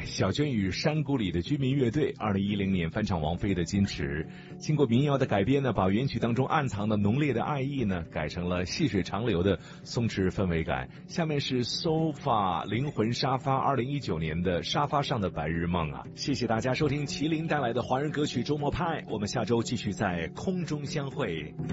小娟与山谷里的居民乐队2010年翻唱王菲的《矜持》，经过民谣的改编呢，把原曲当中暗藏的浓烈的爱意呢，改成了细水长流的松弛氛围感。下面是 sofa 灵魂沙发2019年的沙发上的白日梦啊！谢谢大家收听麒麟带来的华人歌曲周末派，我们下周继续在空中相会。